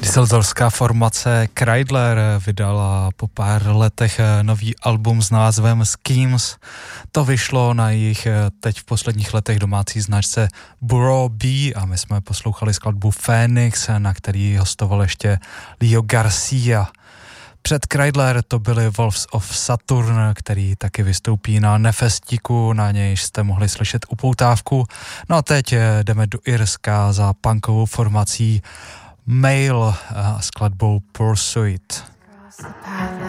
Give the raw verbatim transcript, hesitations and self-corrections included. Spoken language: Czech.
Düsseldorfská formace Kreidler vydala po pár letech nový album s názvem Schemes. To vyšlo na jejich teď v posledních letech domácí značce Burrow B a my jsme poslouchali skladbu Phoenix, na který hostoval ještě Leo Garcia. Před Kreidler to byly Wolves of Saturn, který taky vystoupí na Nefestiku, na nějž jste mohli slyšet upoutávku. No a teď jdeme do Irska za punkovou formací Mail a skladbou Pursuit.